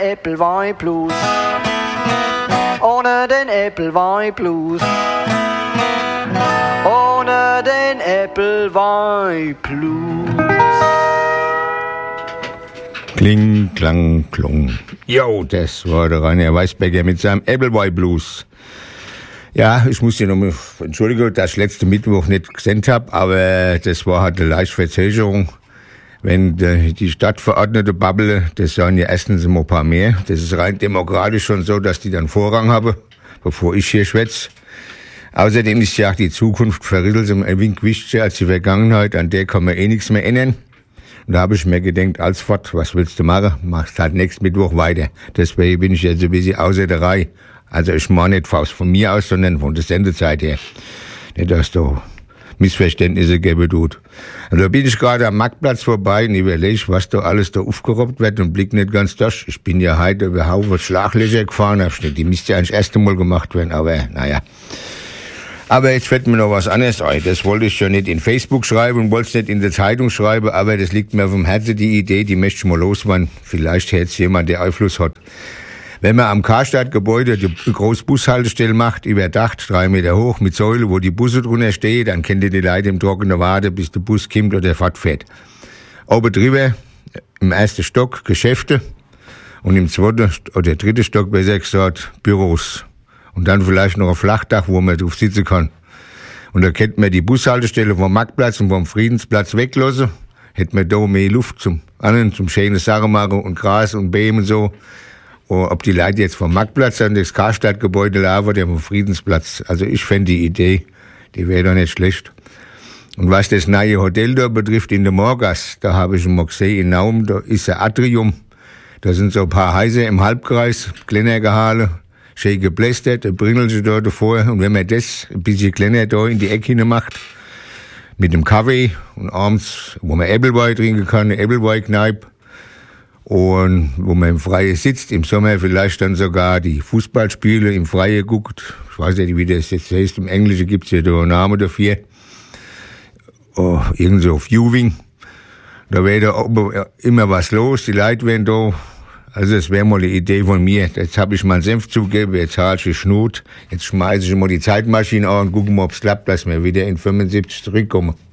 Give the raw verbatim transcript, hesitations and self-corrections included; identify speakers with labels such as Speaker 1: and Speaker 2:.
Speaker 1: Appleboy Blues. Ohne den Appleboy Blues. Ohne den Appleboy Blues.
Speaker 2: Kling, klang, klung. Jo, das war der Rainer Weißbecker mit seinem Appleboy Blues. Ja, ich muss dir nochmal entschuldigen, dass ich letzten Mittwoch nicht gesendet habe, aber das war halt eine leichte Verzögerung. Wenn die Stadtverordnete babbeln, das sagen ja erstens immer ein paar mehr. Das ist rein demokratisch schon so, dass die dann Vorrang haben, bevor ich hier schwätze. Außerdem ist ja auch die Zukunft verrittelt ein wenig wichtiger als die Vergangenheit, an der kann man eh nichts mehr ändern. Und da habe ich mir gedacht, als fort, was willst du machen? Machst halt nächsten Mittwoch weiter. Deswegen bin ich jetzt ein bisschen außer der Reihe. Also ich mache nicht von mir aus, sondern von der Sendezeit her. Nicht, dass da Missverständnisse geben tut. Und da bin ich gerade am Marktplatz vorbei und überlege, was da alles da aufgerobbt wird und blick nicht ganz durch. Ich bin ja heute über Haufen Schlaglöcher gefahren, die müsste ja eigentlich das erste Mal gemacht werden, aber naja. Aber jetzt fällt mir noch was anderes ein. Das wollte ich ja nicht in Facebook schreiben und wollte es nicht in der Zeitung schreiben, aber das liegt mir auf dem Herzen, die Idee, die möchte ich mal loswerden. Vielleicht hört es jemand, der Einfluss hat. Wenn man am Karstadt-Gebäude eine große Bushaltestelle macht, überdacht, drei Meter hoch, mit Säule, wo die Busse drunter stehen, dann kennt ihr die Leute im Trockenen warten, bis der Bus kommt oder fortfährt. Oben drüber, im ersten Stock, Geschäfte und im zweiten oder dritten Stock, besser gesagt, Büros. Und dann vielleicht noch ein Flachdach, wo man drauf sitzen kann. Und da kennt man die Bushaltestelle vom Marktplatz und vom Friedensplatz weglassen. Hätte man da mehr Luft zum anderen, zum schönen Sachen machen und Gras und Bäume und so. Und ob die Leute jetzt vom Marktplatz an das Karstadt-Gebäude laufen oder vom Friedensplatz. Also ich fände die Idee, die wäre doch nicht schlecht. Und was das neue Hotel da betrifft in der Morgas, da habe ich mal gesehen, in Naum, da ist ein Atrium. Da sind so ein paar Häuser im Halbkreis, kleiner gehalten, schön geblästert, ein Bringelchen da davor. Und wenn man das ein bisschen kleiner da in die Ecke hin macht, mit dem Kaffee und abends, wo man Appleboy trinken kann, eine Appleboy-Kneipe, und wo man im Freien sitzt, im Sommer vielleicht dann sogar die Fußballspiele im Freien guckt. Ich weiß nicht, wie das jetzt heißt. Im Englischen gibt's ja da einen Namen dafür. Oh, irgend so Viewing. Da wäre da immer was los, die Leute wären da. Also das wäre mal eine Idee von mir. Jetzt habe ich mal einen Senf zugegeben, jetzt zahlst du Schnut. Jetzt schmeiße ich mal die Zeitmaschine an und gucke mal, ob es klappt, dass wir wieder in fünfundsiebzig zurückkommen.